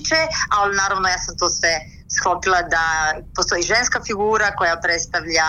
tiče, ali naravno ja sam to sve shopila da postoji ženska figura koja predstavlja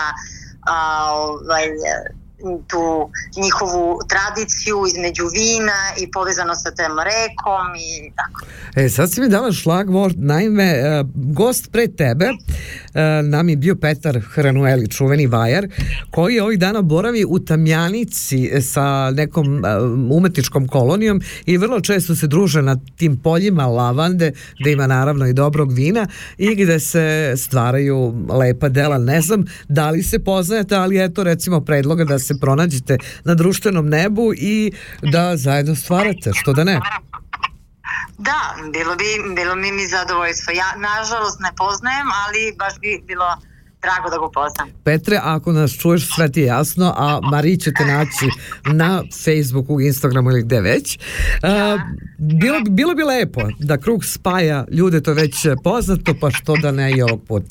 tu njihovu tradiciju između vina i povezano sa tem rekom i tako. Sad si mi dala šlagvort, naime, gost pre tebe nam je bio Petar Hranueli, čuveni vajar, koji ovih dana boravi u Tamjanici sa nekom umetničkom kolonijom i vrlo često se druže na tim poljima lavande, gde ima naravno i dobrog vina i gde se stvaraju lepa dela. Ne znam da li se poznajete, ali eto recimo predloga da se pronađete na društvenom nebu i da zajedno stvarate, što da ne? Da, bilo bi mi zadovoljstvo. Ja, nažalost, ne poznajem, ali baš bi bilo drago da ga poznam. Petre, ako nas čuješ, sve ti je jasno, a Mariji ćete naći na Facebooku, Instagramu ili gde već. Bilo bi lepo da krug spaja ljude, to već poznato, pa što da ne i ovog puta.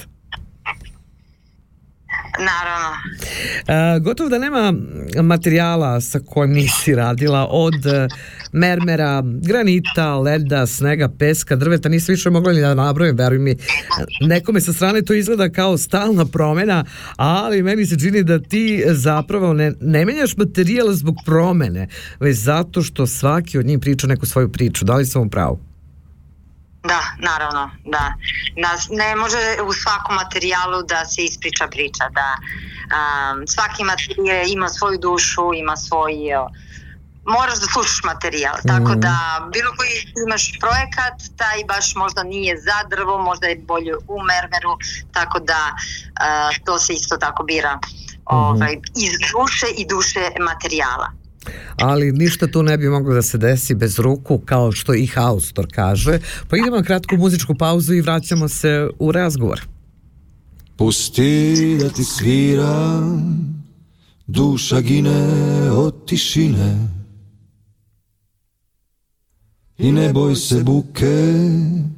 Naravno. Gotovo da nema materijala sa kojim nisi radila, od mermera, granita, leda, snega, peska, drveta, nisi više mogla ni da nabrojim, veruj mi. Nekome sa strane to izgleda kao stalna promena, ali meni se čini da ti zapravo ne menjaš materijal zbog promene, već zato što svaki od njih priča neku svoju priču. Da li sam u pravu? Da, naravno, da. Ne može u svakom materijalu da se ispriča priča, da svaki materijal ima svoju dušu, ima svoj... Moraš da slušaš materijal, tako da bilo koji imaš projekat, taj baš možda nije za drvo, možda je bolje u mermeru, tako da to se isto tako bira iz duše i duše materijala. Ali ništa tu ne bi moglo da se desi bez ruku, kao što i Haustor kaže. Pa idemo na kratku muzičku pauzu i vraćamo se u razgovor. Pusti da ti sviram, duša gine od tišine i ne boj se buke,